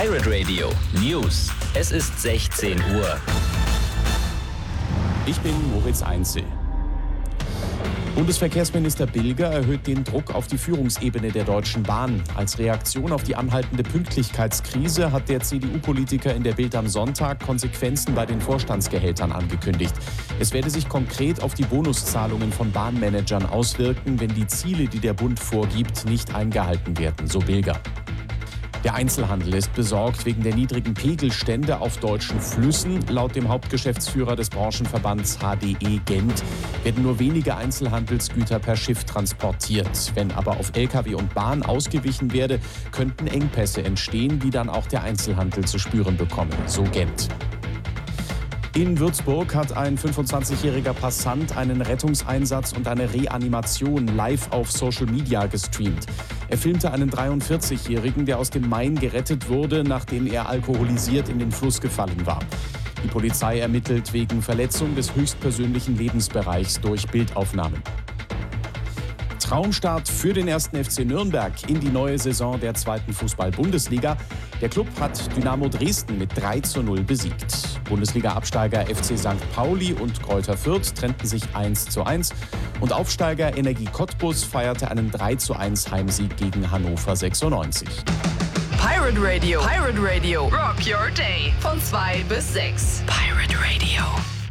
Pirate Radio News. Es ist 16 Uhr. Ich bin Moritz Einzel. Bundesverkehrsminister Bilger erhöht den Druck auf die Führungsebene der Deutschen Bahn. Als Reaktion auf die anhaltende Pünktlichkeitskrise hat der CDU-Politiker in der Bild am Sonntag Konsequenzen bei den Vorstandsgehältern angekündigt. Es werde sich konkret auf die Bonuszahlungen von Bahnmanagern auswirken, wenn die Ziele, die der Bund vorgibt, nicht eingehalten werden, so Bilger. Der Einzelhandel ist besorgt wegen der niedrigen Pegelstände auf deutschen Flüssen. Laut dem Hauptgeschäftsführer des Branchenverbands HDE Gent werden nur wenige Einzelhandelsgüter per Schiff transportiert. Wenn aber auf Lkw und Bahn ausgewichen werde, könnten Engpässe entstehen, die dann auch der Einzelhandel zu spüren bekommen, so Gent. In Würzburg hat ein 25-jähriger Passant einen Rettungseinsatz und eine Reanimation live auf Social Media gestreamt. Er filmte einen 43-Jährigen, der aus dem Main gerettet wurde, nachdem er alkoholisiert in den Fluss gefallen war. Die Polizei ermittelt wegen Verletzung des höchstpersönlichen Lebensbereichs durch Bildaufnahmen. Traumstart für den 1. FC Nürnberg in die neue Saison der 2. Fußball-Bundesliga. Der Klub hat Dynamo Dresden mit 3:0 besiegt. Bundesliga-Absteiger FC St. Pauli und Greuther Fürth trennten sich 1:1 und Aufsteiger Energie Cottbus feierte einen 3:1 Heimsieg gegen Hannover 96. Pirate Radio. Pirate Radio. Rock your day. Von 2 bis 6. Pirate Radio.